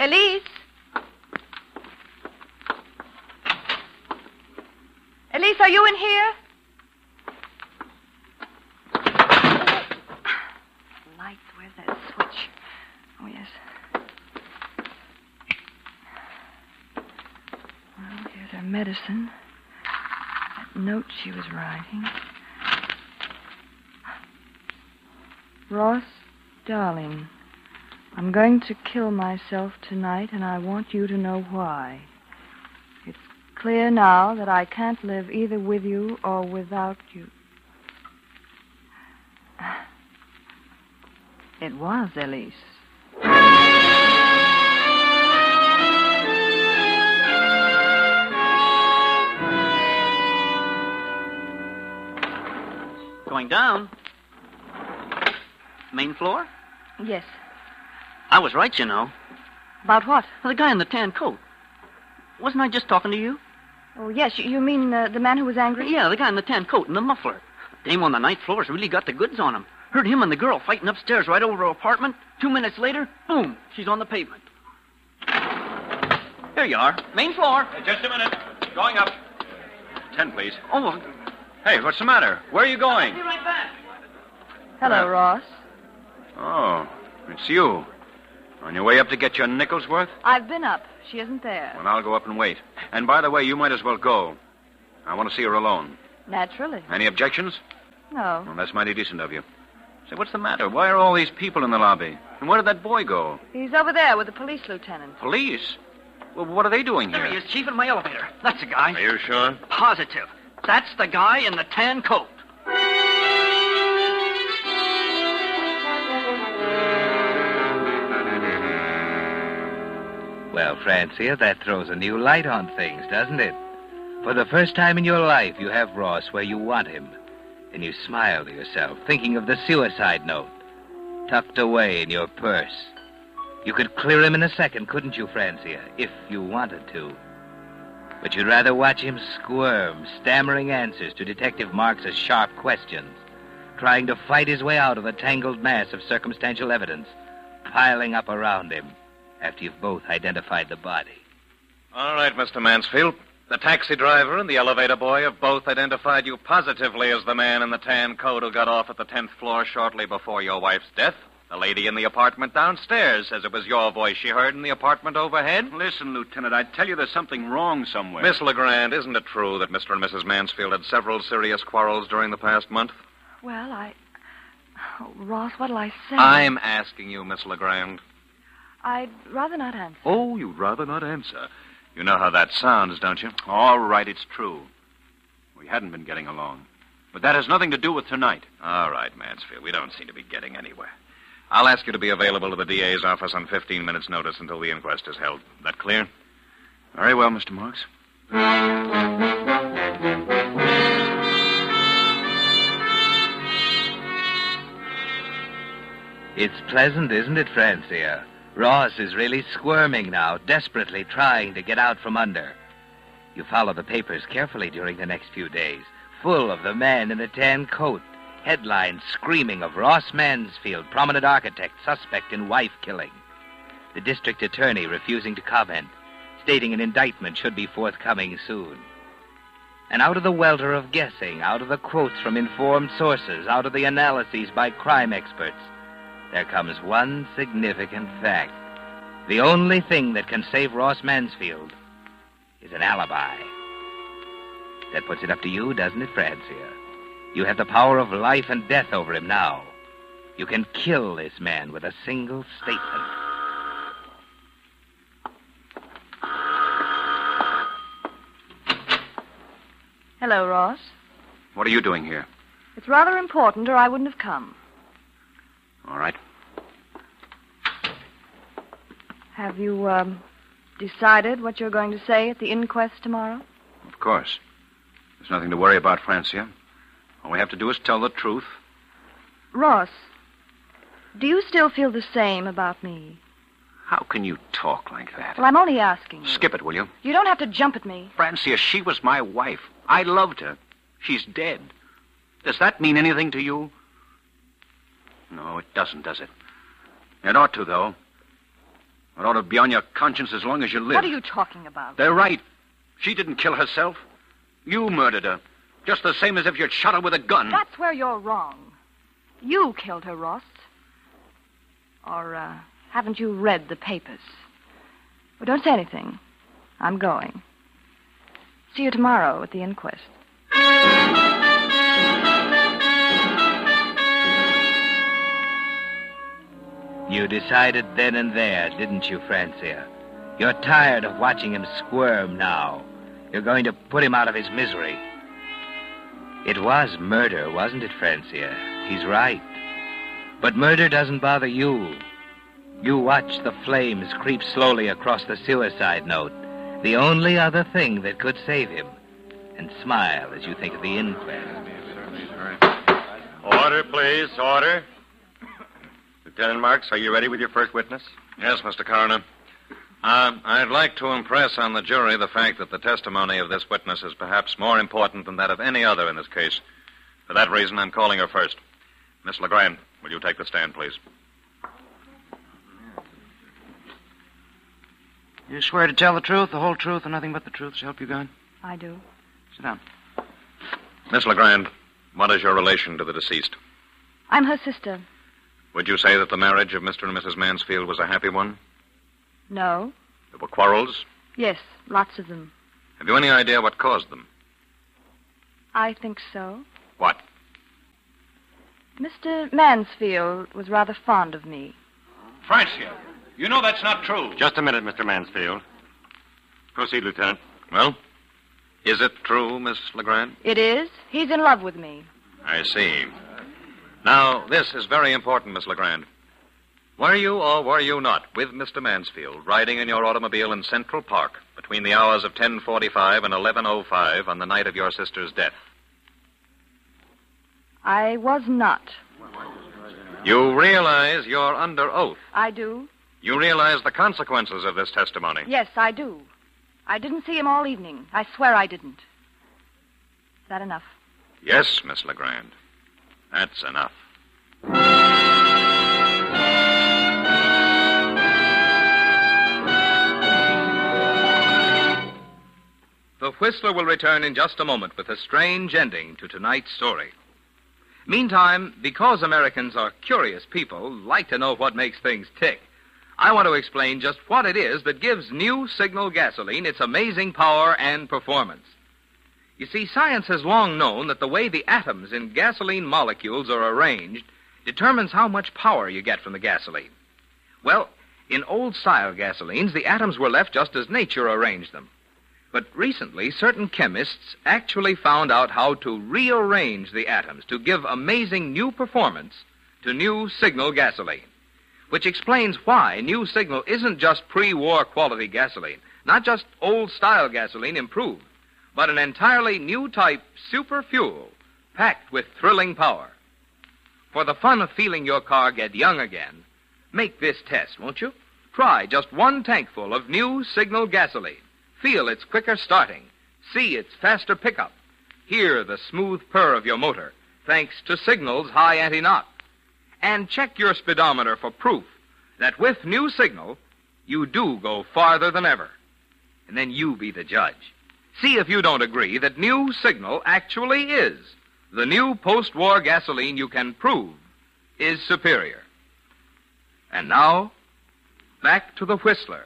Elise? Elise, are you in here? Light, where's that switch? Oh, yes. Well, here's her medicine. That note she was writing. Ross, darling, I'm going to kill myself tonight, and I want you to know why. It's clear now that I can't live either with you or without you. It was Elise. Going down? Main floor? Yes. I was right, you know. About what? The guy in the tan coat. Wasn't I just talking to you? Oh, yes. You mean the man who was angry? Yeah, the guy in the tan coat and the muffler. Dame on the ninth floor's really got the goods on him. Heard him and the girl fighting upstairs right over her apartment. 2 minutes later, boom, she's on the pavement. Here you are. Main floor. Just a minute. Going up. 10, please. Oh, Hey, what's the matter? Where are you going? I'll be right back. Hello, Ross. Oh, it's you. On your way up to get your nickel's worth? I've been up. She isn't there. Well, I'll go up and wait. And by the way, you might as well go. I want to see her alone. Naturally. Any objections? No. Well, that's mighty decent of you. Say, what's the matter? Why are all these people in the lobby? And where did that boy go? He's over there with the police lieutenant. Police? Well, what are they doing There here? he is, Chief, in my elevator. That's the guy. Are you sure? Positive. That's the guy in the tan coat. Well, Francia, that throws a new light on things, doesn't it? For the first time in your life, you have Ross where you want him. And you smile to yourself, thinking of the suicide note, tucked away in your purse. You could clear him in a second, couldn't you, Francia, if you wanted to? But you'd rather watch him squirm, stammering answers to Detective Marks's sharp questions, trying to fight his way out of the tangled mass of circumstantial evidence, piling up around him after you've both identified the body. All right, Mr. Mansfield. The taxi driver and the elevator boy have both identified you positively as the man in the tan coat who got off at the 10th floor shortly before your wife's death. The lady in the apartment downstairs says it was your voice she heard in the apartment overhead. Listen, Lieutenant, I tell you there's something wrong somewhere. Miss LeGrand, isn't it true that Mr. and Mrs. Mansfield had several serious quarrels during the past month? Well, Oh, Ross, what'll I say? I'm asking you, Miss LeGrand. I'd rather not answer. Oh, you'd rather not answer. You know how that sounds, don't you? All right, it's true. We hadn't been getting along. But that has nothing to do with tonight. All right, Mansfield, we don't seem to be getting anywhere. I'll ask you to be available to the DA's office on 15 minutes' notice until the inquest is held. That clear? Very well, Mr. Marks. It's pleasant, isn't it, Francia? Ross is really squirming now, desperately trying to get out from under. You follow the papers carefully during the next few days, full of the man in the tan coat. Headlines screaming of Ross Mansfield, prominent architect, suspect in wife killing. The district attorney refusing to comment, stating an indictment should be forthcoming soon. And out of the welter of guessing, out of the quotes from informed sources, out of the analyses by crime experts, there comes one significant fact. The only thing that can save Ross Mansfield is an alibi. That puts it up to you, doesn't it, Francia? You have the power of life and death over him now. You can kill this man with a single statement. Hello, Ross. What are you doing here? It's rather important, or I wouldn't have come. All right. Have you, decided what you're going to say at the inquest tomorrow? Of course. There's nothing to worry about, Francia. All we have to do is tell the truth. Ross, do you still feel the same about me? How can you talk like that? Well, I'm only asking you. Skip it, will you? You don't have to jump at me. Francia, she was my wife. I loved her. She's dead. Does that mean anything to you? No, it doesn't, does it? It ought to, though. It ought to be on your conscience as long as you live. What are you talking about? They're right. She didn't kill herself. You murdered her. Just the same as if you'd shot her with a gun. That's where you're wrong. You killed her, Ross. Or, haven't you read the papers? Well, don't say anything. I'm going. See you tomorrow at the inquest. You decided then and there, didn't you, Francia? You're tired of watching him squirm now. You're going to put him out of his misery. It was murder, wasn't it, Francia? He's right. But murder doesn't bother you. You watch the flames creep slowly across the suicide note, the only other thing that could save him, and smile as you think of the inquest. Order, please. Order. Lieutenant Marks, are you ready with your first witness? Yes, Mr. Coroner. I'd like to impress on the jury the fact that the testimony of this witness is perhaps more important than that of any other in this case. For that reason, I'm calling her first. Miss Legrand, will you take the stand, please? You swear to tell the truth, the whole truth, and nothing but the truth, so help you God? I do. Sit down. Miss Legrand, what is your relation to the deceased? I'm her sister. Would you say that the marriage of Mr. and Mrs. Mansfield was a happy one? No. There were quarrels? Yes, lots of them. Have you any idea what caused them? I think so. What? Mr. Mansfield was rather fond of me. Francia, you know that's not true. Just a minute, Mr. Mansfield. Proceed, Lieutenant. Well, is it true, Miss Legrand? It is. He's in love with me. I see. Now, this is very important, Miss Legrand. Were you or were you not with Mr. Mansfield riding in your automobile in Central Park between the hours of 10:45 and 11:05 on the night of your sister's death? I was not. You realize you're under oath. I do. You realize the consequences of this testimony. Yes, I do. I didn't see him all evening. I swear I didn't. Is that enough? Yes, Miss Legrand. That's enough. The Whistler will return in just a moment with a strange ending to tonight's story. Meantime, because Americans are curious people, like to know what makes things tick, I want to explain just what it is that gives New Signal gasoline its amazing power and performance. You see, science has long known that the way the atoms in gasoline molecules are arranged determines how much power you get from the gasoline. Well, in old-style gasolines, the atoms were left just as nature arranged them. But recently, certain chemists actually found out how to rearrange the atoms to give amazing new performance to New Signal gasoline, which explains why New Signal isn't just pre-war quality gasoline, not just old-style gasoline improved, but an entirely new type super fuel packed with thrilling power. For the fun of feeling your car get young again, make this test, won't you? Try just one tankful of New Signal gasoline. Feel its quicker starting. See its faster pickup. Hear the smooth purr of your motor, thanks to Signal's high anti-knock. And check your speedometer for proof that with New Signal, you do go farther than ever. And then you be the judge. See if you don't agree that New Signal actually is the new post-war gasoline you can prove is superior. And now, back to the Whistler.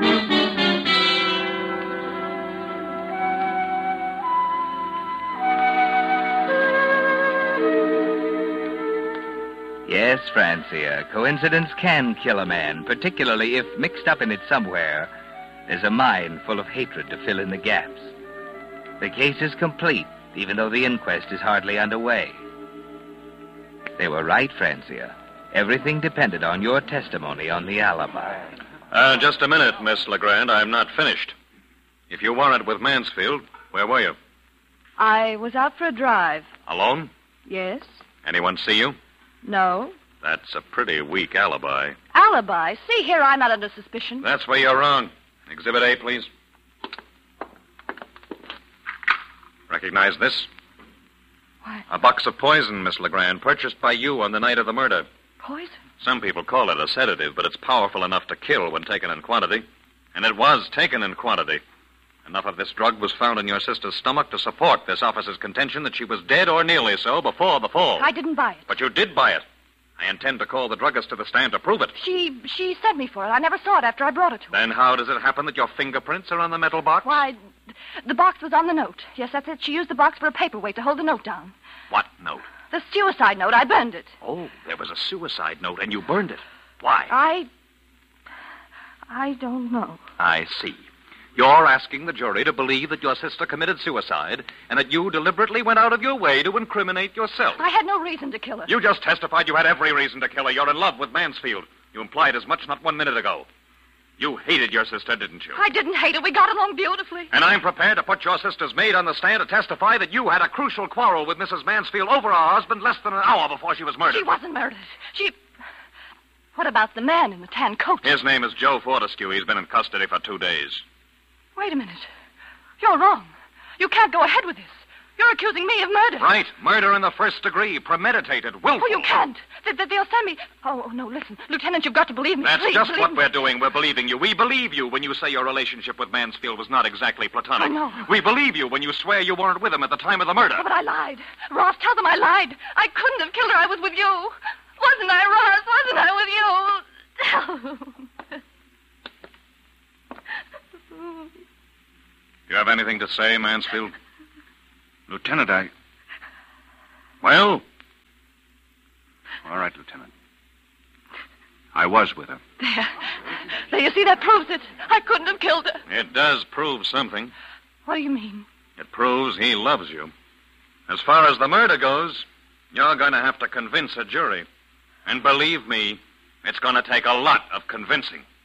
Yes, Francia, coincidence can kill a man, particularly if mixed up in it somewhere, there's a mind full of hatred to fill in the gaps. The case is complete, even though the inquest is hardly underway. They were right, Francia. Everything depended on your testimony on the alibi. Just a minute, Miss Legrand. I'm not finished. If you weren't with Mansfield, where were you? I was out for a drive. Alone? Yes? Anyone see you? No? That's a pretty weak alibi. Alibi? See here, I'm not under suspicion. That's where you're wrong. Exhibit A, please. Recognize this? What? A box of poison, Miss Legrand, purchased by you on the night of the murder. poison. Some people call it a sedative, but it's powerful enough to kill when taken in quantity. And it was taken in quantity. Enough of this drug was found in your sister's stomach to support this officer's contention that she was dead or nearly so before the fall. I didn't buy it. But you did buy it. I intend to call the druggist to the stand to prove it. She sent me for it. I never saw it after I brought it to her. Then how does it happen that your fingerprints are on the metal box? Why, the box was on the note. Yes, that's it. She used the box for a paperweight to hold the note down. What note? The suicide note. I burned it. Oh, there was a suicide note, and you burned it. Why? I don't know. I see. You're asking the jury to believe that your sister committed suicide and that you deliberately went out of your way to incriminate yourself. I had no reason to kill her. You just testified you had every reason to kill her. You're in love with Mansfield. You implied as much not 1 minute ago. You hated your sister, didn't you? I didn't hate her. We got along beautifully. And I'm prepared to put your sister's maid on the stand to testify that you had a crucial quarrel with Mrs. Mansfield over her husband less than an hour before she was murdered. She wasn't murdered. What about the man in the tan coat? His name is Joe Fortescue. He's been in custody for 2 days. Wait a minute. You're wrong. You can't go ahead with this. You're accusing me of murder. Right. Murder in the first degree. Premeditated. Willful. Oh, you can't. They'll send me... Oh, no, listen. Lieutenant, you've got to believe me. That's Please, just believe what me. we're doing. We're believing you. We believe you when you say your relationship with Mansfield was not exactly platonic. I know. We believe you when you swear you weren't with him at the time of the murder. Oh, but I lied. Ross, tell them I lied. I couldn't have killed her. I was with you. Wasn't I, Ross? Wasn't I with you? Do you have anything to say, Mansfield? Lieutenant, Well? All right, Lieutenant. I was with her. There, you see, that proves it. I couldn't have killed her. It does prove something. What do you mean? It proves he loves you. As far as the murder goes, you're going to have to convince a jury. And believe me, it's going to take a lot of convincing.